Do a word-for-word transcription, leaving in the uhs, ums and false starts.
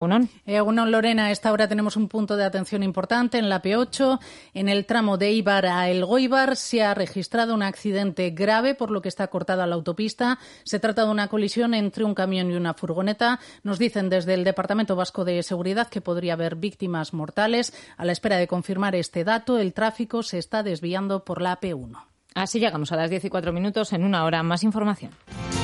Egunon. Egunon, Lorena. A esta hora tenemos un punto de atención importante en la P ocho. En el tramo de Eibar a Elgoibar se ha registrado un accidente grave, por lo que está cortada la autopista. Se trata de una colisión entre un camión y una furgoneta. Nos dicen desde el Departamento Vasco de Seguridad que podría haber víctimas mortales. A la espera de confirmar este dato, el tráfico se está desviando por la P uno. Así llegamos a las diez y cuatro minutos. En una hora, más información.